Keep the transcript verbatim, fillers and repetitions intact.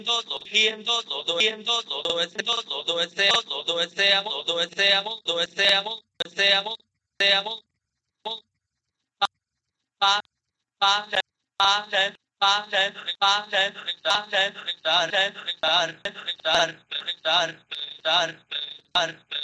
todo, viendo todo, viendo todo ese, todo, todo ese, todo ese amor, todo ese amor, todo ese amor, ese amor, ese amor, pa, pa, pa, pa, pa, pa, pa, pa,